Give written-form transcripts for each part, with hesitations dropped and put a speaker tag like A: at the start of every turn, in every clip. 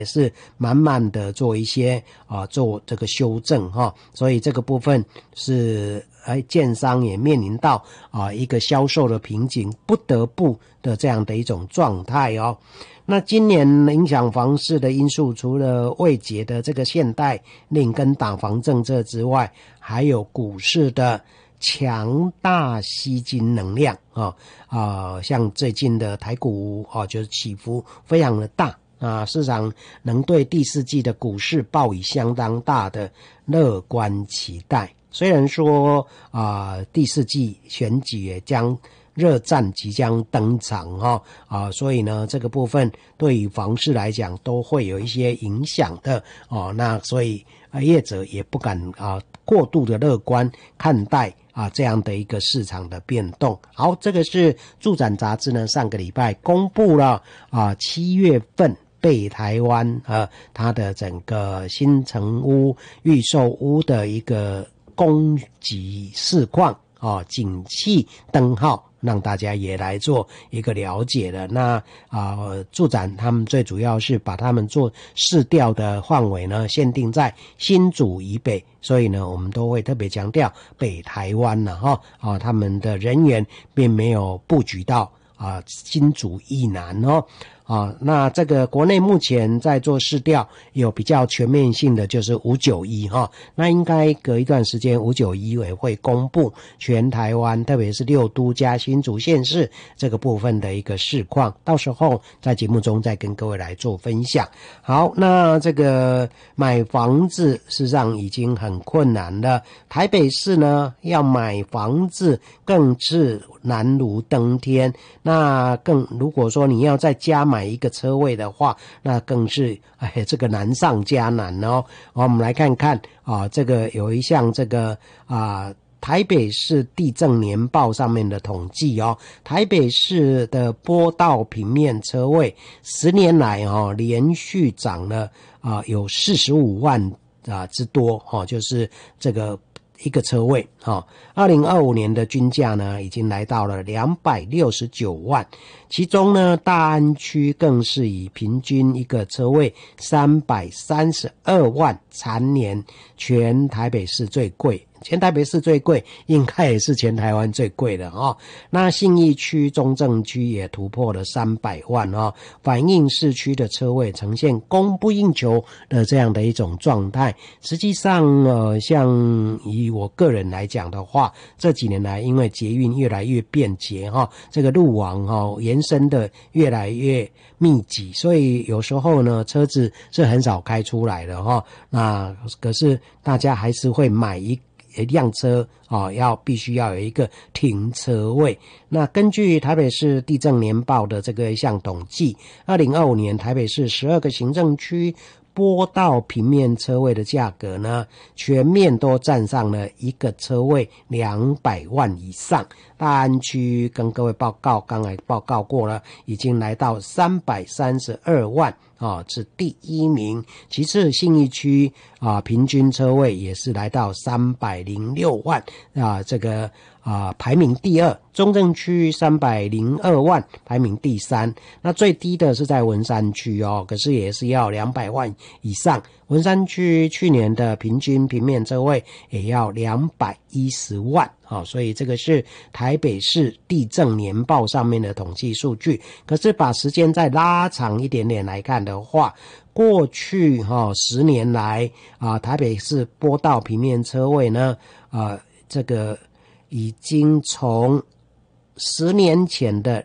A: 也是慢慢的做一些做这个修正所以这个部分是建商也面临到一个销售的瓶颈，不得不的这样的一种状态那今年影响房市的因素，除了未解的这个限贷令跟打房政策之外，还有股市的强大吸金能量像最近的台股就是起伏非常的大市场能对第四季的股市抱以相当大的乐观期待。虽然说第四季选举也将热战即将登场所以呢这个部分对于房市来讲都会有一些影响的那所以业者也不敢过度的乐观看待这样的一个市场的变动。好，这个是住展杂志呢上个礼拜公布了7月份北台湾它的整个新成屋预售屋的一个供给市况景气灯号，让大家也来做一个了解了。那住展他们最主要是把他们做市调的范围呢限定在新竹以北，所以呢我们都会特别强调北台湾他们的人员并没有布局到新竹以南那这个国内目前在做市调有比较全面性的就是591那应该隔一段时间591也会公布全台湾特别是6都加新竹县市这个部分的一个市况，到时候在节目中再跟各位来做分享。好，那这个买房子事实上已经很困难了，台北市呢要买房子更是难如登天，那如果说你要再加买一个车位的话，那更是这个难上加难我们来看看这个有一项这个台北市地政年报上面的统计台北市的坡道平面车位10年来连续涨了有45万之多就是这个一个车位2025年的均价呢已经来到了269万，其中呢大安区更是以平均一个车位332万蝉联全台北市最贵，全台北市最贵应该也是全台湾最贵的那信义区中正区也突破了300万反映市区的车位呈现供不应求的这样的一种状态。实际上像以我个人来讲的话，这几年来因为捷运越来越便捷这个路网延伸的越来越密集，所以有时候呢车子是很少开出来的那可是大家还是会买一辆车必须要有一个停车位。那根据台北市地政年报的这个一项统计，2025年台北市12个行政区坡道平面车位的价格呢，全面都站上了一个车位200万以上。大安区跟各位报告，刚才报告过了，已经来到332万是第一名。其次信义区平均车位也是来到306万这个排名第二。中正区302万排名第三，那最低的是在文山区可是也是要200万以上。文山区去年的平均平面车位也要210万所以这个是台北市地政年报上面的统计数据。可是把时间再拉长一点点来看的话，过去10年来台北市坡道平面车位呢这个已经从10年前的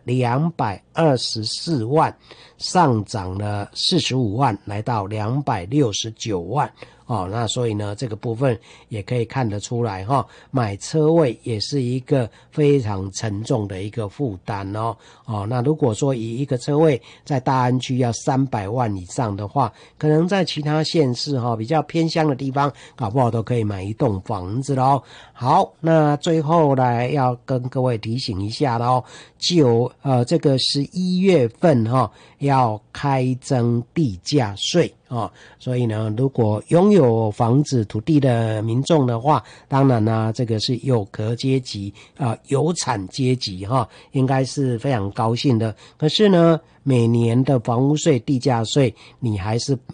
A: 224万上涨了45万，来到269万那所以呢这个部分也可以看得出来买车位也是一个非常沉重的一个负担那如果说以一个车位在大安区要300万以上的话，可能在其他县市比较偏乡的地方搞不好都可以买一栋房子咯。好，那最后来要跟各位提醒一下咯，这个11月份要开征地价税啊。所以呢，如果拥有房子土地的民众的话，当然呢，这个是有壳阶级有产阶级应该是非常高兴的。可是呢，每年的房屋税、地价税，你还是